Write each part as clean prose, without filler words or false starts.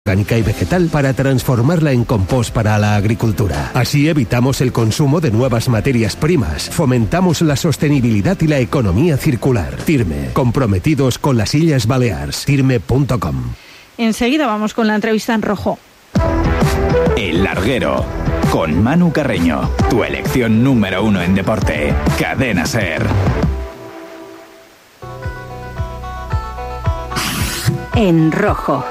orgánica y vegetal para transformarla en compost para la agricultura. Así evitamos el consumo de nuevas materias primas, fomentamos la sostenibilidad y la economía circular. Tirme, comprometidos con las Illes Balears. Tirme.com. Enseguida vamos con la entrevista en rojo. El Larguero, con Manu Carreño, tu elección número 1 en deporte. Cadena SER. En rojo.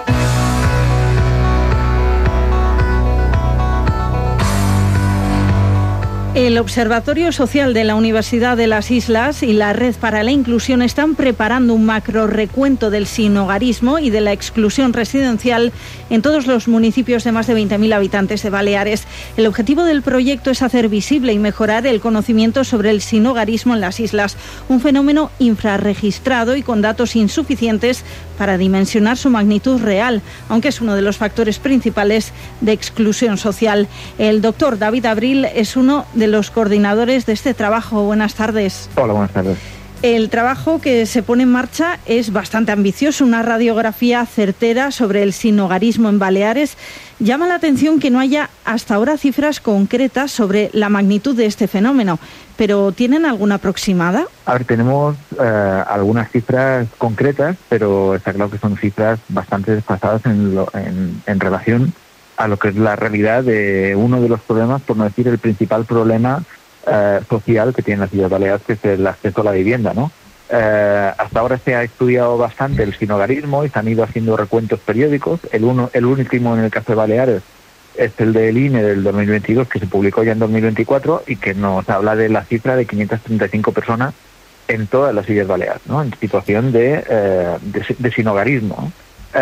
El Observatorio Social de la Universidad de las Islas y la Red para la Inclusión están preparando un macro recuento del sinhogarismo y de la exclusión residencial en todos los municipios de más de 20.000 habitantes de Baleares. El objetivo del proyecto es hacer visible y mejorar el conocimiento sobre el sinhogarismo en las islas, un fenómeno infrarregistrado y con datos insuficientes para dimensionar su magnitud real, aunque es uno de los factores principales de exclusión social. El doctor David Abril es uno de los coordinadores de este trabajo. Buenas tardes. Hola, buenas tardes. El trabajo que se pone en marcha es bastante ambicioso, una radiografía certera sobre el sinhogarismo en Baleares. Llama la atención que no haya hasta ahora cifras concretas sobre la magnitud de este fenómeno, pero ¿tienen alguna aproximada? A ver, tenemos algunas cifras concretas, pero está claro que son cifras bastante desfasadas en relación a lo que es la realidad de uno de los problemas, por no decir el principal problema social que tienen las Islas Baleares, que es el acceso a la vivienda, ¿no? Hasta ahora se ha estudiado bastante el sinhogarismo y se han ido haciendo recuentos periódicos. El último en el caso de Baleares es el del INE del 2022, que se publicó ya en 2024 y que nos habla de la cifra de 535 personas en todas las Islas Baleares, ¿no? En situación de sinhogarismo, ¿no?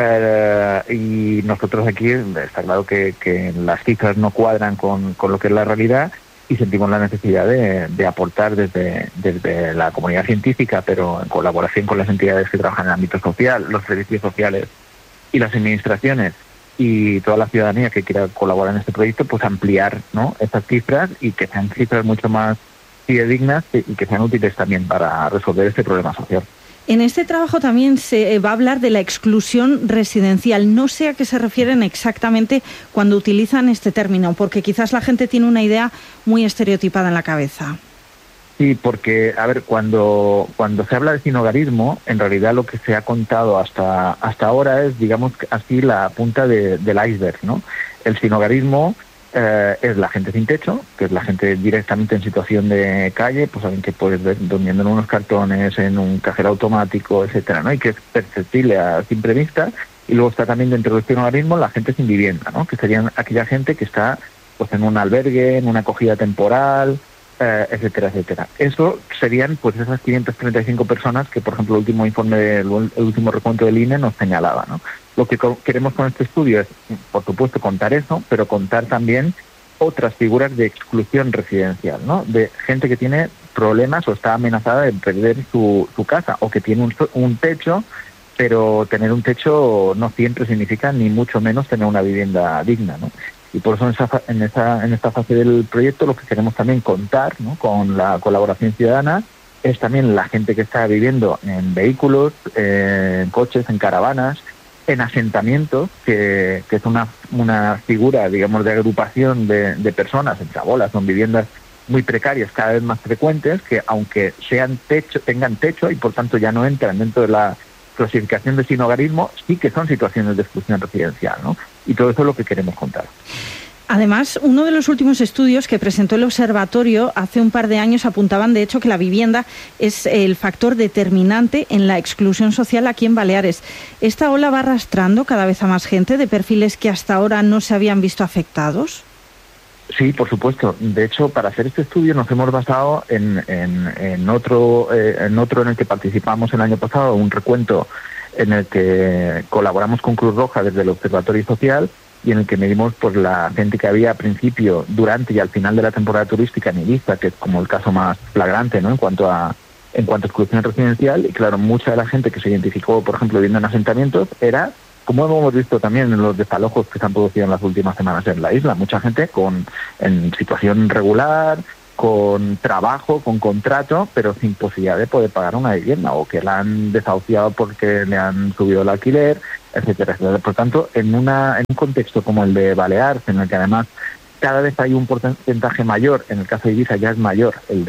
Y nosotros aquí está claro que las cifras no cuadran con lo que es la realidad y sentimos la necesidad de aportar desde la comunidad científica, pero en colaboración con las entidades que trabajan en el ámbito social, los servicios sociales y las administraciones y toda la ciudadanía que quiera colaborar en este proyecto, pues ampliar, ¿no?, estas cifras y que sean cifras mucho más fidedignas y que sean útiles también para resolver este problema social. En este trabajo también se va a hablar de la exclusión residencial. No sé a qué se refieren exactamente cuando utilizan este término, porque quizás la gente tiene una idea muy estereotipada en la cabeza. Sí, porque, a ver, cuando se habla de sinhogarismo, en realidad lo que se ha contado hasta ahora es, digamos, así la punta del iceberg, ¿no? El sinhogarismo es la gente sin techo, que es la gente directamente en situación de calle, pues alguien que puedes ver durmiendo en unos cartones, en un cajero automático, etcétera, ¿no? Y que es perceptible a simple vista. Y luego está también dentro del sinhogarismo la gente sin vivienda, ¿no? Que serían aquella gente que está pues en un albergue, en una acogida temporal, etcétera, etcétera. Eso serían pues esas 535 personas que, por ejemplo, el último informe, el último recuento del INE nos señalaba, ¿no? Lo que queremos con este estudio es, por supuesto, contar eso, pero contar también otras figuras de exclusión residencial, ¿no? De gente que tiene problemas o está amenazada de perder su casa, o que tiene un techo, pero tener un techo no siempre significa ni mucho menos tener una vivienda digna, ¿no? Y por eso en esta fase del proyecto lo que queremos también contar, ¿no?, con la colaboración ciudadana, es también la gente que está viviendo en vehículos, en coches, en caravanas, en asentamientos, que es una figura, digamos, de agrupación de personas, en chabolas, son viviendas muy precarias, cada vez más frecuentes, que aunque tengan techo y por tanto ya no entran dentro de la clasificación de sinhogarismo, sí que son situaciones de exclusión residencial, ¿no? Y todo eso es lo que queremos contar. Además, uno de los últimos estudios que presentó el observatorio hace un par de años apuntaban, de hecho, que la vivienda es el factor determinante en la exclusión social aquí en Baleares. ¿Esta ola va arrastrando cada vez a más gente de perfiles que hasta ahora no se habían visto afectados? Sí, por supuesto. De hecho, para hacer este estudio nos hemos basado en otro en el que participamos el año pasado, un recuento en el que colaboramos con Cruz Roja desde el Observatorio Social y en el que medimos pues la gente que había a principio, durante y al final de la temporada turística en Ibiza, que es como el caso más flagrante, ¿no?, en cuanto a exclusión residencial. Y claro, mucha de la gente que se identificó, por ejemplo, viviendo en asentamientos, era, como hemos visto también en los desalojos que se han producido en las últimas semanas en la isla, mucha gente en situación regular, con trabajo, con contrato, pero sin posibilidad de poder pagar una vivienda, o que la han desahuciado porque le han subido el alquiler, etcétera, etcétera. Por tanto, en un contexto como el de Baleares, en el que además cada vez hay un porcentaje mayor, en el caso de Ibiza ya es mayor el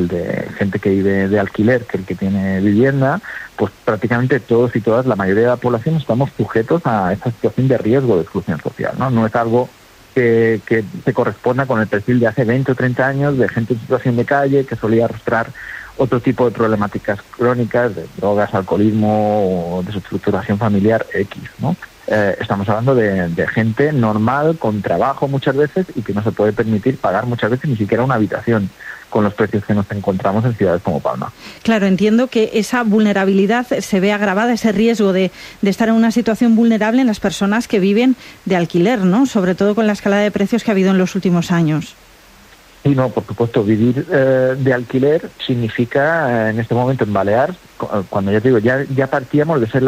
de gente que vive de alquiler que el que tiene vivienda, pues prácticamente todos y todas, la mayoría de la población, estamos sujetos a esta situación de riesgo de exclusión social, ¿no? No es algo que se corresponda con el perfil de hace 20 o 30 años de gente en situación de calle que solía arrastrar otro tipo de problemáticas crónicas, de drogas, alcoholismo o desestructuración familiar X, ¿no? Estamos hablando de gente normal, con trabajo muchas veces, y que no se puede permitir pagar muchas veces ni siquiera una habitación con los precios que nos encontramos en ciudades como Palma. Claro, entiendo que esa vulnerabilidad se ve agravada, ese riesgo de estar en una situación vulnerable en las personas que viven de alquiler, ¿no? Sobre todo con la escalada de precios que ha habido en los últimos años. Sí, no, por supuesto, vivir de alquiler significa, en este momento en Baleares, cuando ya te digo, ya partíamos de ser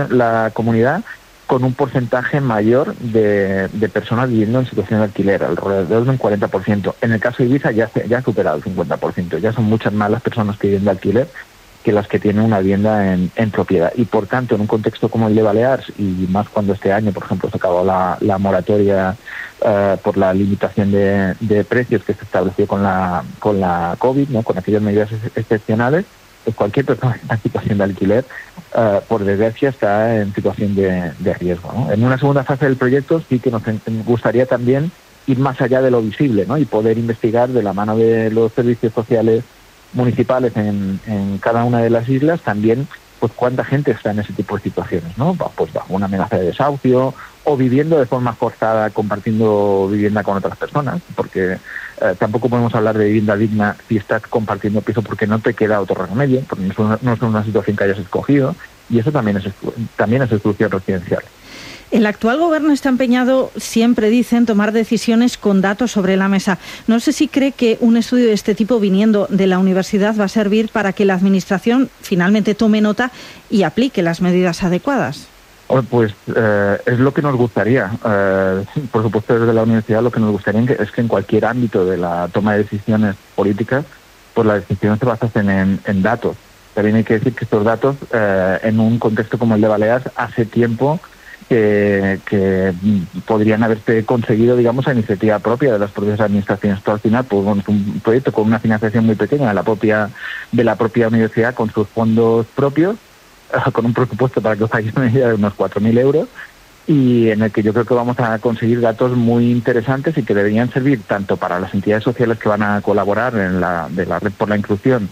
la comunidad con un porcentaje mayor de personas viviendo en situación de alquiler, alrededor de un 40%. En el caso de Ibiza ya ha superado el 50%, ya son muchas más las personas que viven de alquiler que las que tienen una vivienda en propiedad. Y por tanto, en un contexto como el de Baleares, y más cuando este año, por ejemplo, se acabó la moratoria por la limitación de precios que se estableció con la COVID, ¿no? Con aquellas medidas excepcionales, pues cualquier persona que está en situación de alquiler, por desgracia, está en situación de riesgo, ¿no? En una segunda fase del proyecto sí que nos gustaría también ir más allá de lo visible, ¿no? Y poder investigar de la mano de los servicios sociales municipales en cada una de las islas también, pues cuánta gente está en ese tipo de situaciones, ¿no? Pues bajo una amenaza de desahucio o viviendo de forma forzada, compartiendo vivienda con otras personas, porque tampoco podemos hablar de vivienda digna si estás compartiendo piso porque no te queda otro remedio, porque no es una situación que hayas escogido, y eso también es exclusión residencial. El actual gobierno está empeñado, siempre dicen, tomar decisiones con datos sobre la mesa. No sé si cree que un estudio de este tipo viniendo de la universidad va a servir para que la administración finalmente tome nota y aplique las medidas adecuadas. Pues es lo que nos gustaría. Por supuesto, desde la universidad lo que nos gustaría es que en cualquier ámbito de la toma de decisiones políticas, pues las decisiones se basasen en datos. También hay que decir que estos datos, en un contexto como el de Baleares, hace tiempo que podrían haberse conseguido, digamos, a iniciativa propia de las propias administraciones. Esto al final, pues, es un proyecto con una financiación muy pequeña de la propia universidad, con sus fondos propios, con un presupuesto, para que os hagáis una idea, de unos 4.000 euros, y en el que yo creo que vamos a conseguir datos muy interesantes y que deberían servir tanto para las entidades sociales que van a colaborar de la Red por la Inclusión,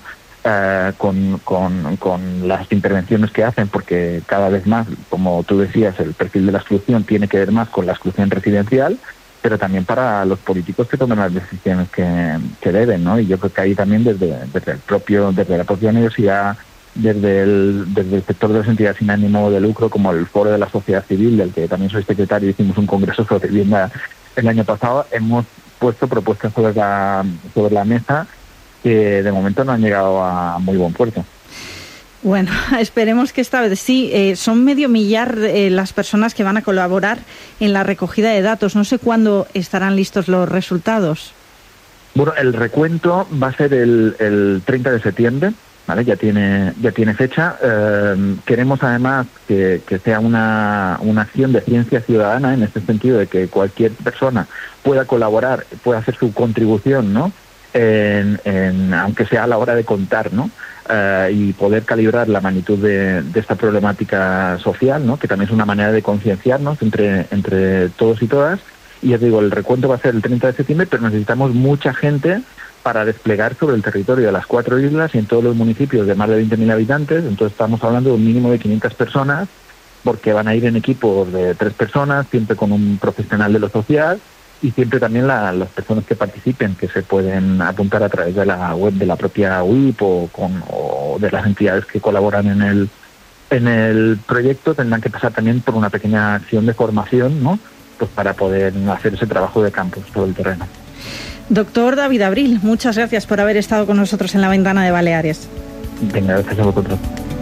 con las intervenciones que hacen, porque cada vez más, como tú decías, el perfil de la exclusión tiene que ver más con la exclusión residencial, pero también para los políticos que tomen las decisiones que deben, ¿no? Y yo creo que ahí también desde la propia universidad, desde el sector de las entidades sin ánimo de lucro, como el Foro de la Sociedad Civil, del que también soy secretario, hicimos un congreso sobre vivienda el año pasado, hemos puesto propuestas sobre la mesa que de momento no han llegado a muy buen puerto. Bueno, esperemos que esta vez sí. Son 500.000 las personas que van a colaborar en la recogida de datos. No sé cuándo estarán listos los resultados. Bueno, el recuento va a ser el 30 de septiembre, ¿vale? Ya tiene fecha. Queremos además que sea una acción de ciencia ciudadana, en este sentido de que cualquier persona pueda colaborar, pueda hacer su contribución, ¿no? Aunque sea a la hora de contar, ¿no? Y poder calibrar la magnitud de esta problemática social, ¿no? Que también es una manera de concienciarnos entre todos y todas. Y ya te digo, el recuento va a ser el 30 de septiembre, pero necesitamos mucha gente para desplegar sobre el territorio de las 4 islas y en todos los municipios de más de 20.000 habitantes. Entonces estamos hablando de un mínimo de 500 personas, porque van a ir en equipos de 3 personas, siempre con un profesional de lo social, y siempre también las personas que participen, que se pueden apuntar a través de la web de la propia UIP o de las entidades que colaboran en el proyecto, tendrán que pasar también por una pequeña acción de formación, ¿no? Pues para poder hacer ese trabajo de campo sobre el terreno. Doctor David Abril, muchas gracias por haber estado con nosotros en La Ventana de Baleares. Venga, gracias a vosotros.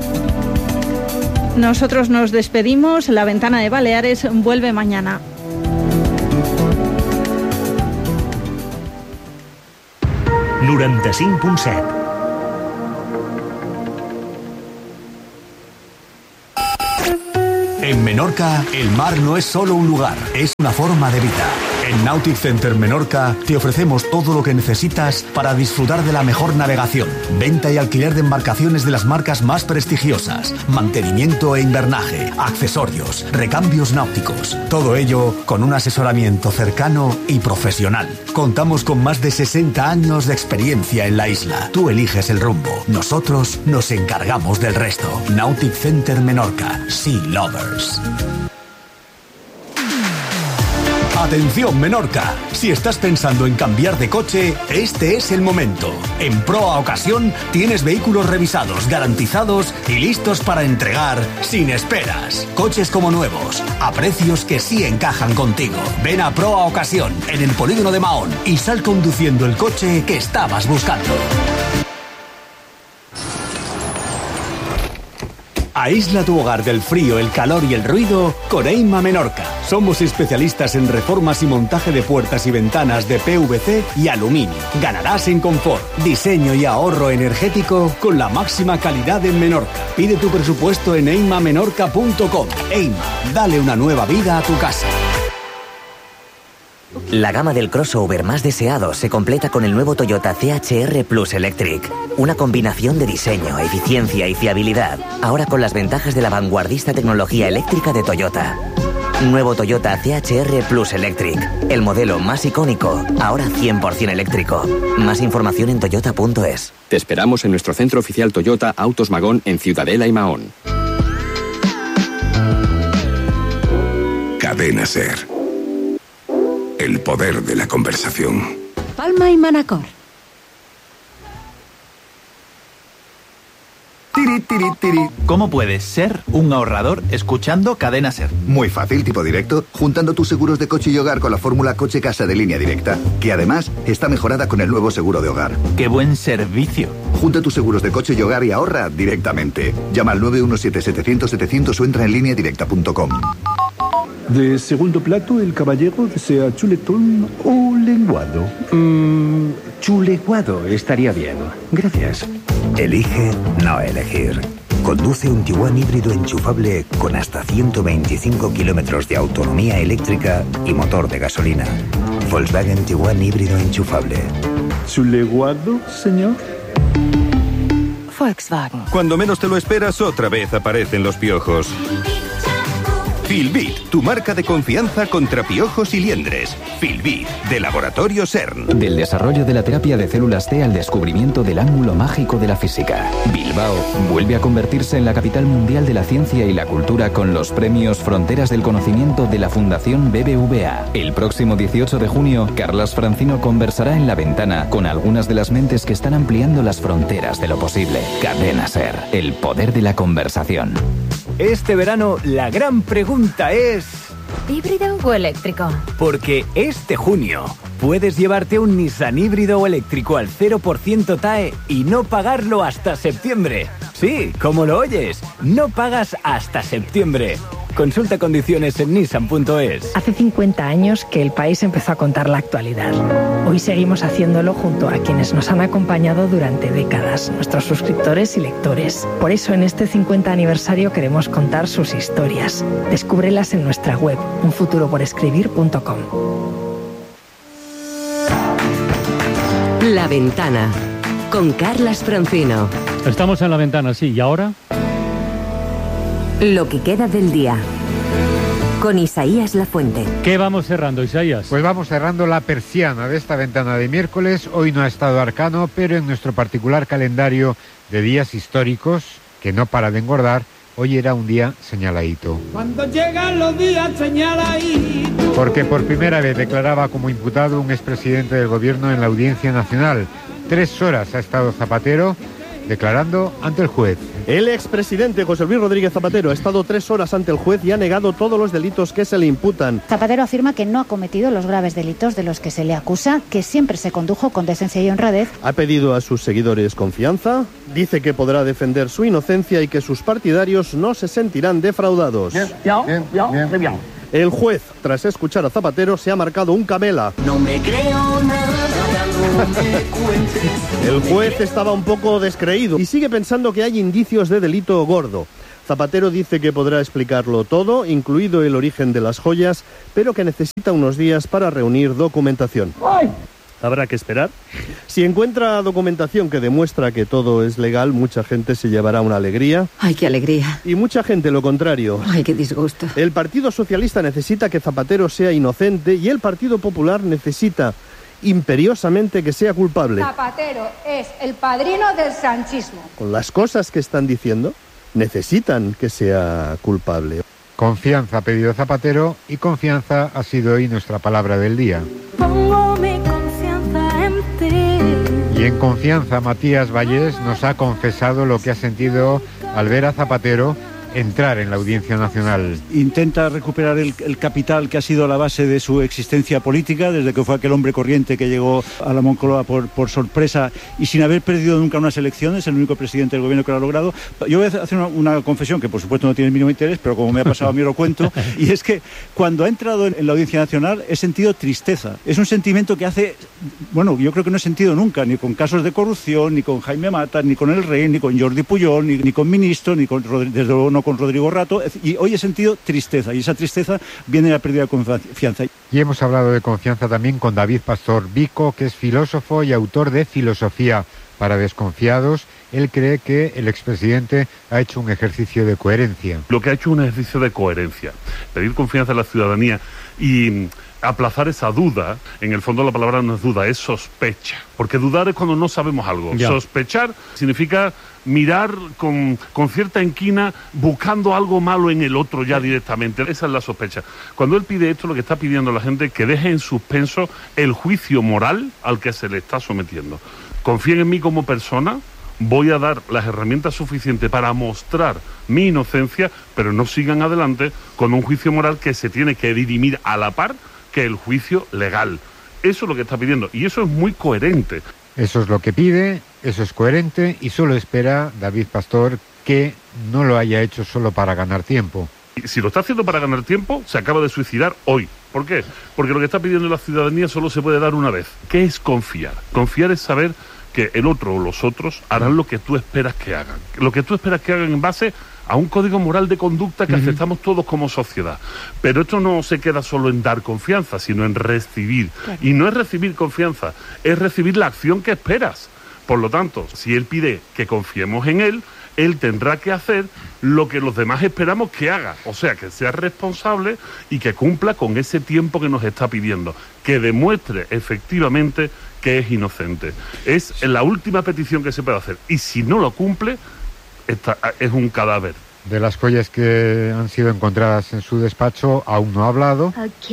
Nosotros nos despedimos. La Ventana de Baleares vuelve mañana. En Menorca, el mar no es solo un lugar, es una forma de vida. En Nautic Center Menorca te ofrecemos todo lo que necesitas para disfrutar de la mejor navegación, venta y alquiler de embarcaciones de las marcas más prestigiosas, mantenimiento e invernaje, accesorios, recambios náuticos. Todo ello con un asesoramiento cercano y profesional. Contamos con más de 60 años de experiencia en la isla. Tú eliges el rumbo, nosotros nos encargamos del resto. Nautic Center Menorca, Sea Lovers. Atención Menorca, si estás pensando en cambiar de coche, este es el momento. En Proa Ocasión tienes vehículos revisados, garantizados y listos para entregar sin esperas. Coches como nuevos, a precios que sí encajan contigo. Ven a Proa Ocasión, en el polígono de Mahón, y sal conduciendo el coche que estabas buscando. Aísla tu hogar del frío, el calor y el ruido con Eima Menorca. Somos especialistas en reformas y montaje de puertas y ventanas de PVC y aluminio. Ganarás en confort, diseño y ahorro energético con la máxima calidad en Menorca. Pide tu presupuesto en eimamenorca.com. Eima, dale una nueva vida a tu casa. La gama del crossover más deseado se completa con el nuevo Toyota CHR Plus Electric. Una combinación de diseño, eficiencia y fiabilidad. Ahora con las ventajas de la vanguardista tecnología eléctrica de Toyota. Nuevo Toyota CHR Plus Electric. El modelo más icónico, ahora 100% eléctrico. Más información en toyota.es. Te esperamos en nuestro centro oficial Toyota Autos Magón en Ciudadela y Mahón. Cadena SER. El poder de la conversación. Palma y Manacor. ¿Cómo puedes ser un ahorrador escuchando Cadena SER? Muy fácil, tipo directo, juntando tus seguros de coche y hogar con la fórmula Coche-Casa de Línea Directa, que además está mejorada con el nuevo seguro de hogar. ¡Qué buen servicio! Junta tus seguros de coche y hogar y ahorra directamente. Llama al 917-700-700 o entra en lineadirecta.com. De segundo plato, el caballero desea chuletón o lenguado. Chuleguado estaría bien. Gracias. Elige no elegir. Conduce un Tiguan híbrido enchufable con hasta 125 kilómetros de autonomía eléctrica y motor de gasolina. Volkswagen Tiguan híbrido enchufable. ¿Chuleguado, señor? Volkswagen. Cuando menos te lo esperas, otra vez aparecen los piojos. Filbit, tu marca de confianza contra piojos y liendres. Filbit, de Laboratorio CERN. Del desarrollo de la terapia de células T al descubrimiento del ángulo mágico de la física. Bilbao vuelve a convertirse en la capital mundial de la ciencia y la cultura con los premios Fronteras del Conocimiento de la Fundación BBVA. El próximo 18 de junio, Carlas Francino conversará en La Ventana con algunas de las mentes que están ampliando las fronteras de lo posible. Cadena SER, el poder de la conversación. Este verano la gran pregunta es... ¿híbrido o eléctrico? Porque este junio puedes llevarte un Nissan híbrido o eléctrico al 0% TAE y no pagarlo hasta septiembre. Sí, como lo oyes, no pagas hasta septiembre. Consulta condiciones en nissan.es. Hace 50 años que el país empezó a contar la actualidad. Hoy seguimos haciéndolo junto a quienes nos han acompañado durante décadas, nuestros suscriptores y lectores. Por eso en este 50 aniversario queremos contar sus historias. Descúbrelas en nuestra web, unfuturoporescribir.com. La Ventana, con Carlas Francino. Estamos en La Ventana, sí, ¿y ahora? Lo que queda del día, con Isaías Lafuente. ¿Qué vamos cerrando, Isaías? Pues vamos cerrando la persiana de esta ventana de miércoles. Hoy no ha estado Arcano, pero en nuestro particular calendario de días históricos, que no para de engordar, hoy era un día señaladito. Cuando llegan los días señaladitos. Porque por primera vez declaraba como imputado un expresidente del gobierno en la Audiencia Nacional. 3 horas ha estado Zapatero declarando ante el juez. El expresidente José Luis Rodríguez Zapatero ha estado 3 horas ante el juez y ha negado todos los delitos que se le imputan. Zapatero afirma que no ha cometido los graves delitos de los que se le acusa, que siempre se condujo con decencia y honradez. Ha pedido a sus seguidores confianza, dice que podrá defender su inocencia y que sus partidarios no se sentirán defraudados. Bien. El juez, tras escuchar a Zapatero, se ha marcado un camela. No me creo nada. El juez estaba un poco descreído y sigue pensando que hay indicios de delito gordo. Zapatero dice que podrá explicarlo todo, incluido el origen de las joyas, pero que necesita unos días para reunir documentación. ¡Ay! Habrá que esperar. Si encuentra documentación que demuestra que todo es legal, mucha gente se llevará una alegría. ¡Ay, qué alegría! Y mucha gente lo contrario. ¡Ay, qué disgusto! El Partido Socialista necesita que Zapatero sea inocente y el Partido Popular necesita imperiosamente que sea culpable. Zapatero es el padrino del sanchismo. Con las cosas que están diciendo, necesitan que sea culpable. Confianza ha pedido Zapatero y confianza ha sido hoy nuestra palabra del día. Pongo mi confianza en ti. Y en confianza Matías Vallés nos ha confesado lo que ha sentido al ver a Zapatero entrar en la Audiencia Nacional. Intenta recuperar el capital que ha sido la base de su existencia política, desde que fue aquel hombre corriente que llegó a la Moncloa por sorpresa y sin haber perdido nunca unas elecciones, el único presidente del gobierno que lo ha logrado. Yo voy a hacer una confesión que por supuesto no tiene el mínimo interés, pero como me ha pasado a mí lo cuento, y es que cuando ha entrado en la Audiencia Nacional he sentido tristeza. Es un sentimiento que yo creo que no he sentido nunca, ni con casos de corrupción, ni con Jaime Matas, ni con el Rey, ni con Jordi Pujol, ni con ministros, ni con, desde luego no con Rodrigo Rato, y hoy he sentido tristeza, y esa tristeza viene de la pérdida de confianza. Y hemos hablado de confianza también con David Pastor Vico, que es filósofo y autor de Filosofía para Desconfiados. Él cree que el expresidente ha hecho un ejercicio de coherencia. Lo que ha hecho es un ejercicio de coherencia, pedir confianza a la ciudadanía y aplazar esa duda. En el fondo la palabra no es duda, es sospecha, porque dudar es cuando no sabemos algo. Ya. Sospechar significa mirar con cierta inquina, buscando algo malo en el otro ya directamente. Esa es la sospecha. Cuando él pide esto, lo que está pidiendo a la gente es que deje en suspenso el juicio moral al que se le está sometiendo. Confíen en mí como persona, voy a dar las herramientas suficientes para mostrar mi inocencia, pero no sigan adelante con un juicio moral que se tiene que dirimir a la par que el juicio legal. Eso es lo que está pidiendo, y eso es muy coherente. Eso es lo que pide, eso es coherente, y solo espera David Pastor que no lo haya hecho solo para ganar tiempo. Si lo está haciendo para ganar tiempo, se acaba de suicidar hoy. ¿Por qué? Porque lo que está pidiendo la ciudadanía solo se puede dar una vez. ¿Qué es confiar? Confiar es saber que el otro o los otros harán lo que tú esperas que hagan. Lo que tú esperas que hagan en base a un código moral de conducta que aceptamos todos como sociedad. Pero esto no se queda solo en dar confianza, sino en recibir. Claro. Y no es recibir confianza, es recibir la acción que esperas. Por lo tanto, si él pide que confiemos en él, él tendrá que hacer lo que los demás esperamos que haga. O sea, que sea responsable y que cumpla con ese tiempo que nos está pidiendo. Que demuestre efectivamente que es inocente. Es la última petición que se puede hacer. Y si no lo cumple, es un cadáver. De las joyas que han sido encontradas en su despacho aún no ha hablado.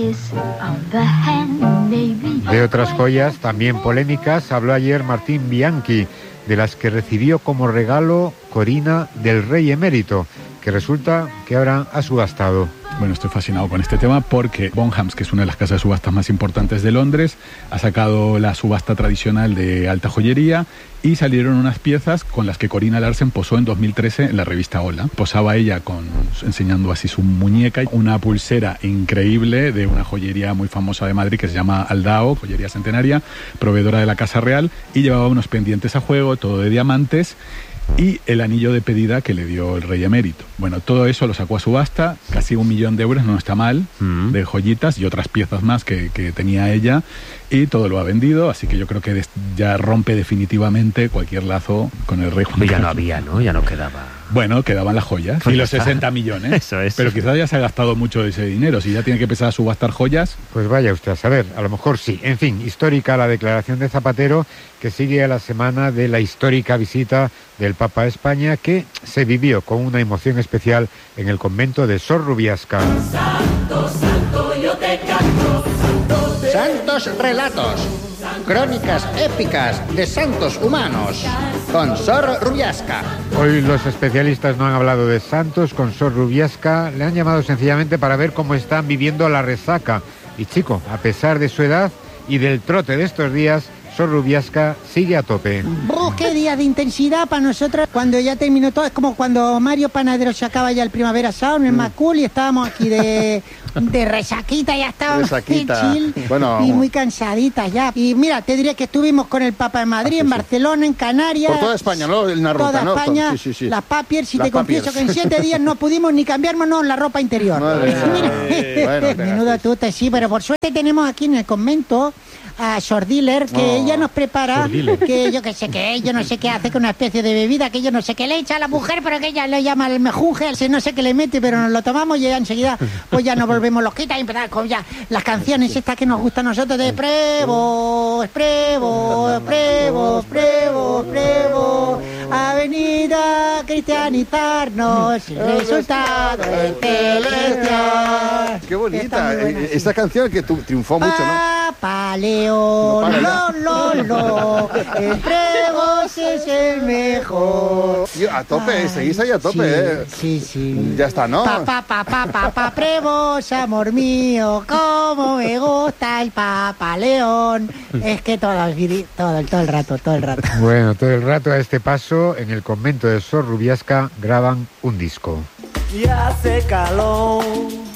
De otras joyas también polémicas habló ayer Martín Bianchi, de las que recibió como regalo Corina del Rey Emérito, que resulta que ahora ha subastado. Bueno, estoy fascinado con este tema porque Bonhams, que es una de las casas de subastas más importantes de Londres, ha sacado la subasta tradicional de alta joyería y salieron unas piezas con las que Corina Larsen posó en 2013 en la revista Hola. Posaba ella enseñando así su muñeca, una pulsera increíble de una joyería muy famosa de Madrid que se llama Aldao, joyería centenaria, proveedora de la Casa Real, y llevaba unos pendientes a juego, todo de diamantes, y el anillo de pedida que le dio el Rey Emérito. Bueno, todo eso lo sacó a subasta, casi 1 millón de euros, no está mal, de joyitas y otras piezas más que tenía ella, y todo lo ha vendido, así que yo creo que ya rompe definitivamente cualquier lazo con el Rey Juan Carlos. Ya no había, ¿no? Ya no quedaba. Bueno, quedaban las joyas y los 60 millones. Eso es. Pero quizás ya se ha gastado mucho de ese dinero. Si ya tiene que empezar a subastar joyas. Pues vaya usted a saber, a lo mejor sí. En fin, histórica la declaración de Zapatero, que sigue a la semana de la histórica visita del Papa a España, que se vivió con una emoción especial en el convento de Sor Rubiasca. Santo, santo, yo te canto. Santos relatos, crónicas épicas de santos humanos, con Sor Rubiasca. Hoy los especialistas no han hablado de santos con Sor Rubiasca, le han llamado sencillamente para ver cómo están viviendo la resaca. Y chico, a pesar de su edad y del trote de estos días, Sor Rubiasca sigue a tope. ¡Qué día de intensidad para nosotros! Cuando ya terminó todo, es como cuando Mario Panadero sacaba ya el Primavera Sound, el Macul, y estábamos aquí de De resaquita ya estaba. Resaquita. Chill, bueno, y muy cansadita ya. Y mira, te diré que estuvimos con el Papa en Madrid, en Barcelona, en Canarias. Por toda España, ¿no? En la ruta, toda ¿no? España, Sí. las papiers, y las te confieso que en 7 días no pudimos ni cambiarnos la ropa interior. Mira, menudo tute, sí, pero por suerte tenemos aquí en el convento a Sor Diller, que ella nos prepara, que yo que sé qué, yo no sé qué hace con una especie de bebida que yo no sé qué le echa a la mujer, pero que ella le llama el mejunje, no sé qué le mete, pero nos lo tomamos y ya enseguida pues ya nos volvemos loquitas y empezamos con ya las canciones estas que nos gustan a nosotros de Prevo, ha venido a cristianizarnos, el resultado es celestial. Qué bonita, esta canción que triunfó mucho, ¿no? Papa León, el Trevos es el mejor. A tope, seguís ahí a tope, Sí. Ya está, ¿no? Papá Prevos, amor mío, cómo me gusta el Papa León. Es que todo el rato. Bueno, todo el rato a este paso, en el convento de Sor Rubiasca graban un disco. Ya hace calor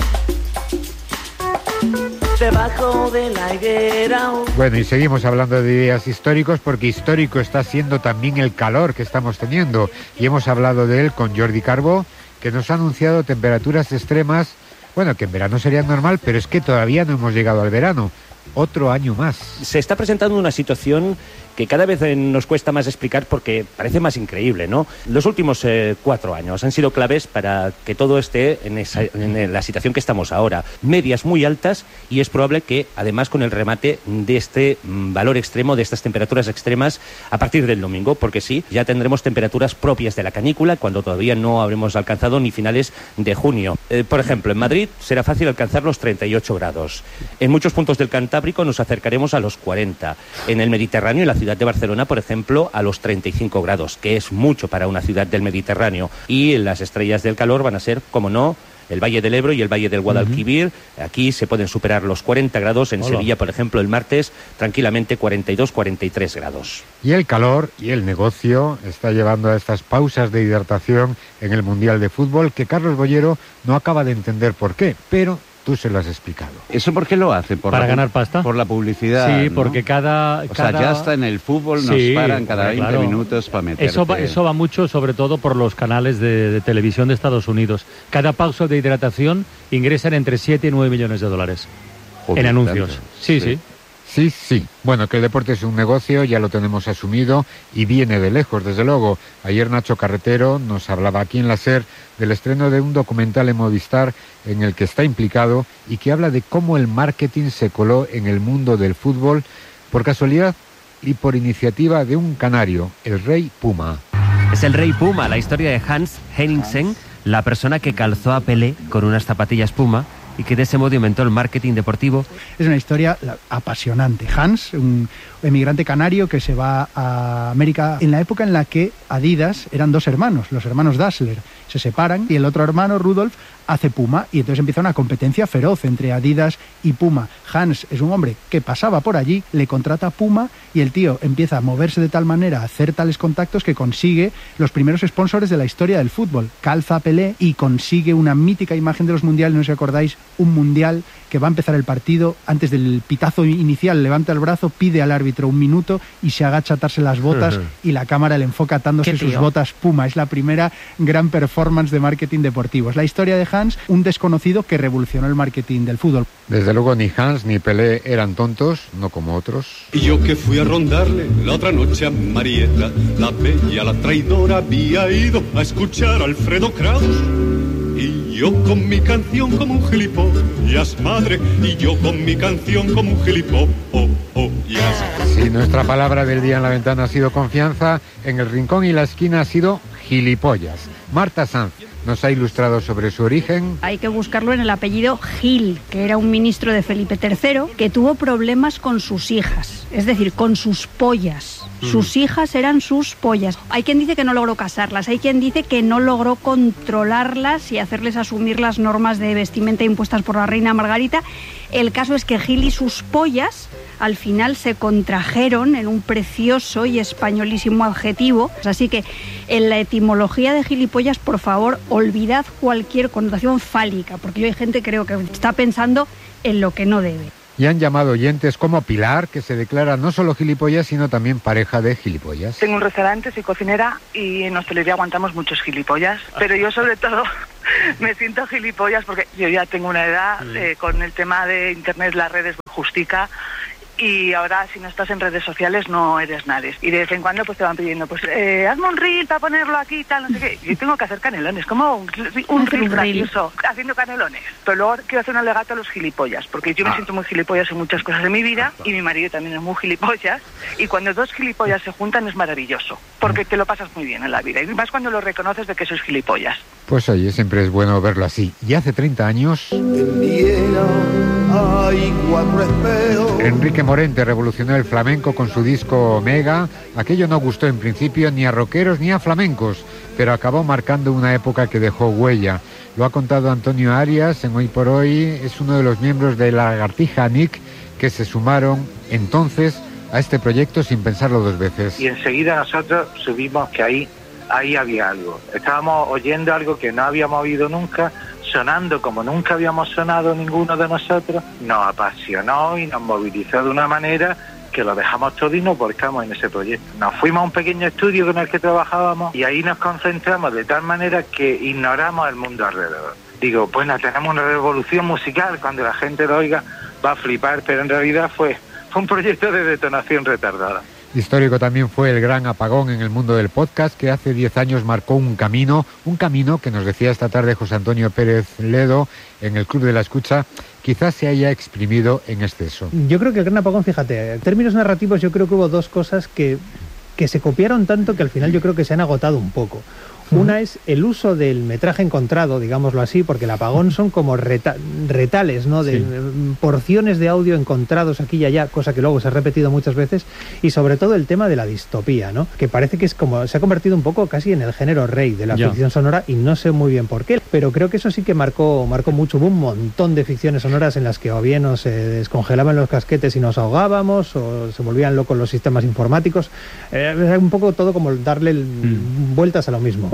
debajo de la higuera. Bueno, y seguimos hablando de días históricos, porque histórico está siendo también el calor que estamos teniendo. Y hemos hablado de él con Jordi Carbó, que nos ha anunciado temperaturas extremas, bueno, que en verano sería normal, pero es que todavía no hemos llegado al verano. Otro año más. Se está presentando una situación que cada vez nos cuesta más explicar porque parece más increíble, ¿no? Los últimos 4 años han sido claves para que todo esté en la situación que estamos ahora. Medias muy altas, y es probable que, además, con el remate de este valor extremo, de estas temperaturas extremas, a partir del domingo, porque sí, ya tendremos temperaturas propias de la canícula, cuando todavía no habremos alcanzado ni finales de junio. Por ejemplo, en Madrid será fácil alcanzar los 38 grados. En muchos puntos del Cantábrico nos acercaremos a los 40. En el Mediterráneo, en la ciudad de Barcelona, por ejemplo, a los 35 grados, que es mucho para una ciudad del Mediterráneo. Y las estrellas del calor van a ser, como no, el Valle del Ebro y el Valle del Guadalquivir. Aquí se pueden superar los 40 grados. En Sevilla, por ejemplo, el martes, tranquilamente 42, 43 grados. Y el calor y el negocio está llevando a estas pausas de hidratación en el Mundial de Fútbol, que Carlos Bollero no acaba de entender por qué, pero tú se lo has explicado. ¿Eso por qué lo hace? ¿Para ganar pasta? Por la publicidad. Sí, ¿no? porque cada... O sea, ya está en el fútbol, nos paran cada 20 minutos para meter. Eso va mucho, sobre todo por los canales de televisión de Estados Unidos. Cada pausa de hidratación ingresan entre 7 y 9 millones de dólares. Joder, en anuncios. Tanto. Sí. Sí. Bueno, que el deporte es un negocio, ya lo tenemos asumido y viene de lejos, desde luego. Ayer Nacho Carretero nos hablaba aquí en la SER del estreno de un documental en Movistar en el que está implicado y que habla de cómo el marketing se coló en el mundo del fútbol por casualidad y por iniciativa de un canario, el Rey Puma. Es el Rey Puma, la historia de Hans Henningsen, la persona que calzó a Pelé con unas zapatillas Puma y que de ese modo inventó el marketing deportivo. Es una historia apasionante. Hans, un emigrante canario que se va a América en la época en la que Adidas eran 2 hermanos, los hermanos Dassler. Se separan y el otro hermano, Rudolf, hace Puma, y entonces empieza una competencia feroz entre Adidas y Puma. Hans es un hombre que pasaba por allí, le contrata a Puma y el tío empieza a moverse de tal manera, a hacer tales contactos que consigue los primeros sponsors de la historia del fútbol. Calza a Pelé y consigue una mítica imagen de los mundiales, no sé si acordáis, un mundial que va a empezar el partido, antes del pitazo inicial levanta el brazo, pide al árbitro 1 minuto y se agacha a atarse las botas y la cámara le enfoca atándose sus botas Puma. Es la primera gran performance de marketing deportivo. Es la historia de Hans, un desconocido que revolucionó el marketing del fútbol. Desde luego ni Hans ni Pelé eran tontos, no como otros. Y yo que fui a rondarle la otra noche a Marieta, la bella, la traidora, había ido a escuchar a Alfredo Kraus. Y yo con mi canción como un gilipollas, madre, y yo con mi canción como un gilipollas. Sí, nuestra palabra del día en la ventana ha sido confianza, en el rincón y la esquina ha sido gilipollas. Marta Sanz nos ha ilustrado sobre su origen. Hay que buscarlo en el apellido Gil, que era un ministro de Felipe III que tuvo problemas con sus hijas, es decir, con sus pollas. Sus hijas eran sus pollas. Hay quien dice que no logró casarlas, hay quien dice que no logró controlarlas y hacerles asumir las normas de vestimenta impuestas por la reina Margarita. El caso es que Gil y sus pollas al final se contrajeron en un precioso y españolísimo adjetivo. Así que en la etimología de gilipollas, por favor, olvidad cualquier connotación fálica, porque yo hay gente creo que está pensando en lo que no debe. Y han llamado oyentes como Pilar, que se declara no solo gilipollas, sino también pareja de gilipollas. Tengo un restaurante, soy cocinera y en hostelería aguantamos muchos gilipollas, pero yo sobre todo me siento gilipollas porque yo ya tengo una edad, con el tema de internet, las redes justica. Y ahora, si no estás en redes sociales, no eres nadie. Y de vez en cuando pues te van pidiendo, pues, hazme un reel para ponerlo aquí, tal, no sé qué. Yo tengo que hacer canelones, como un reel gracioso, haciendo canelones. Pero luego quiero hacer un alegato a los gilipollas, porque yo me siento muy gilipollas en muchas cosas de mi vida, y mi marido también es muy gilipollas. Y cuando dos gilipollas se juntan es maravilloso, porque te lo pasas muy bien en la vida. Y más cuando lo reconoces de que sois gilipollas. Pues oye, siempre es bueno verlo así. Y hace 30 años... Enrique Morente revolucionó el flamenco con su disco Omega. Aquello no gustó en principio ni a rockeros ni a flamencos, pero acabó marcando una época que dejó huella. Lo ha contado Antonio Arias en Hoy por Hoy. Es uno de los miembros de la Lagartija Nick que se sumaron entonces a este proyecto sin pensarlo dos veces. Y enseguida nosotros supimos que ahí había algo. Estábamos oyendo algo que no habíamos oído nunca, sonando como nunca habíamos sonado ninguno de nosotros. Nos apasionó y nos movilizó de una manera que lo dejamos todo y nos volcamos en ese proyecto. Nos fuimos a un pequeño estudio con el que trabajábamos y ahí nos concentramos de tal manera que ignoramos el mundo alrededor. Digo, bueno, tenemos una revolución musical, cuando la gente lo oiga va a flipar, pero en realidad fue un proyecto de detonación retardada. Histórico también fue el gran apagón en el mundo del podcast, que hace 10 años marcó un camino que nos decía esta tarde José Antonio Pérez Ledo en el Club de la Escucha, quizás se haya exprimido en exceso. Yo creo que el gran apagón, fíjate, en términos narrativos yo creo que hubo dos cosas que se copiaron tanto que al final yo creo que se han agotado un poco. Una es el uso del metraje encontrado, digámoslo así, porque el apagón son como retales, ¿no? De porciones de audio encontrados aquí y allá, cosa que luego se ha repetido muchas veces, y sobre todo el tema de la distopía, ¿no? Que parece que es como, se ha convertido un poco casi en el género rey de la ficción sonora, y no sé muy bien por qué, pero creo que eso sí que marcó mucho. Hubo un montón de ficciones sonoras en las que o bien o se descongelaban los casquetes y nos ahogábamos, o se volvían locos los sistemas informáticos. Era un poco todo como darle vueltas a lo mismo.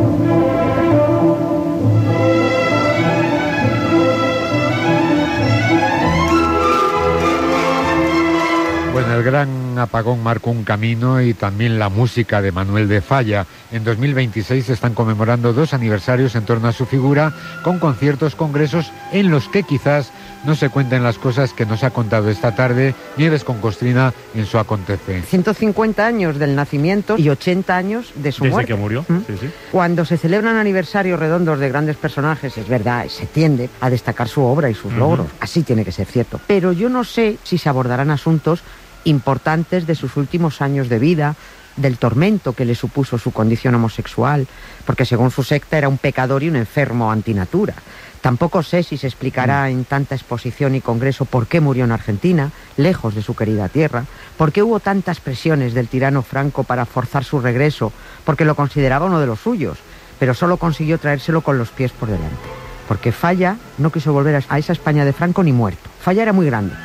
Bueno, el gran apagón marcó un camino y también la música de Manuel de Falla. En 2026 se están conmemorando 2 aniversarios en torno a su figura, con conciertos, congresos en los que quizás no se cuenten las cosas que nos ha contado esta tarde Nieves con Costrina en su Acontece. 150 años del nacimiento y 80 años de su muerte. Desde que murió, sí. Cuando se celebran aniversarios redondos de grandes personajes, es verdad, se tiende a destacar su obra y sus logros. Así tiene que ser cierto. Pero yo no sé si se abordarán asuntos importantes de sus últimos años de vida, del tormento que le supuso su condición homosexual, porque según su secta era un pecador y un enfermo antinatura. Tampoco sé si se explicará en tanta exposición y congreso por qué murió en Argentina, lejos de su querida tierra, por qué hubo tantas presiones del tirano Franco para forzar su regreso, porque lo consideraba uno de los suyos, pero solo consiguió traérselo con los pies por delante. Porque Falla no quiso volver a esa España de Franco ni muerto. Falla era muy grande.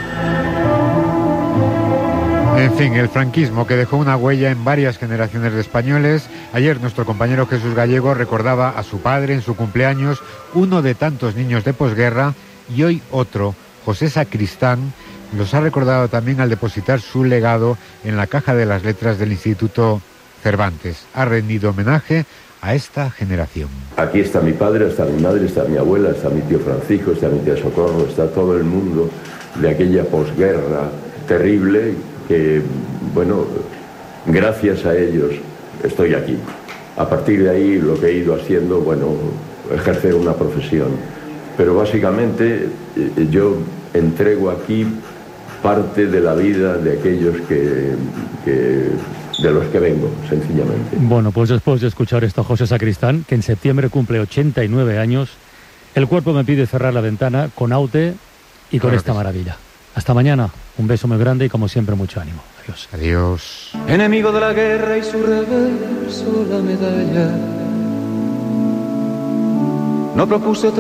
En fin, el franquismo que dejó una huella en varias generaciones de españoles. Ayer nuestro compañero Jesús Gallego recordaba a su padre en su cumpleaños, uno de tantos niños de posguerra, y hoy otro, José Sacristán, los ha recordado también al depositar su legado en la caja de las letras del Instituto Cervantes. Ha rendido homenaje a esta generación. Aquí está mi padre, está mi madre, está mi abuela, está mi tío Francisco, está mi tía Socorro, está todo el mundo de aquella posguerra terrible que, bueno, gracias a ellos estoy aquí. A partir de ahí lo que he ido haciendo, bueno, ejercer una profesión. Pero básicamente yo entrego aquí parte de la vida de aquellos de los que vengo, sencillamente. Bueno, pues después de escuchar esto a José Sacristán, que en septiembre cumple 89 años, el cuerpo me pide cerrar la ventana con Aute y con esta maravilla. Hasta mañana, un beso muy grande y como siempre mucho ánimo. Adiós. Adiós. Enemigo de la guerra y su reverso la medalla. No propuse otra